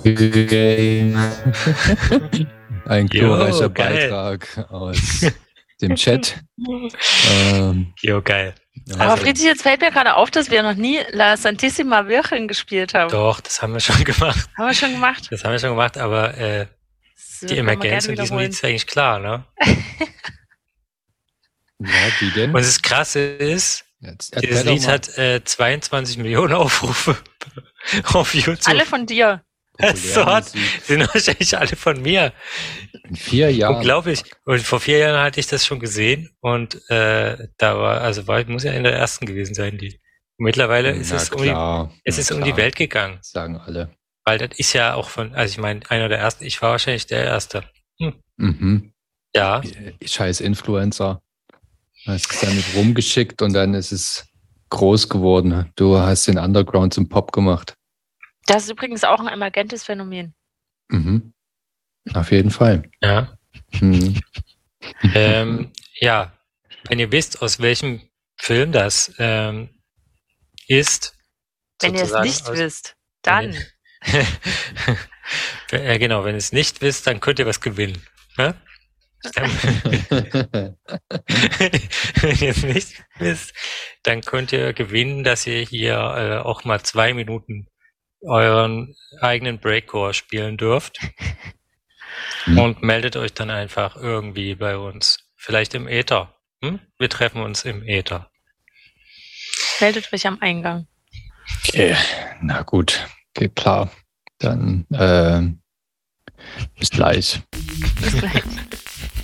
Game. Ein glorreicher geil. Beitrag aus dem Chat. Geil. Aber Friedrich, jetzt fällt mir gerade auf, dass wir noch nie La Santissima Virgen gespielt haben. Doch, das haben wir schon gemacht. Haben wir schon gemacht? Das haben wir schon gemacht, aber die Emergenz in diesem Lied ist eigentlich klar, ne? Ja, wie denn? Und das Krasse ist, dieses Lied hat 22 Millionen Aufrufe auf YouTube. Alle von dir. So sind wahrscheinlich alle von mir. In 4 Jahren. Unglaublich. Und vor 4 Jahren hatte ich das schon gesehen und muss ja in der ersten gewesen sein, die. Und mittlerweile ist es um die Welt gegangen. Sagen alle. Weil das ist ja auch ich meine, einer der ersten, ich war wahrscheinlich der Erste. Mhm. Ja. Scheiß Influencer. Hast es damit rumgeschickt und dann ist es groß geworden. Du hast den Underground zum Pop gemacht. Das ist übrigens auch ein emergentes Phänomen. Mhm. Auf jeden Fall. Ja. Mhm. Ja, wenn ihr wisst, aus welchem Film das ist. Wenn ihr es nicht wisst, dann. Ja, genau, wenn ihr es nicht wisst, dann könnt ihr was gewinnen. Ne? Wenn ihr es nicht wisst, dann könnt ihr gewinnen, dass ihr hier auch mal 2 Minuten euren eigenen Breakcore spielen dürft. Und meldet euch dann einfach irgendwie bei uns. Vielleicht im Äther. Wir treffen uns im Äther. Meldet euch am Eingang. Okay, na gut. Geht klar. Dann bis gleich. Bis gleich.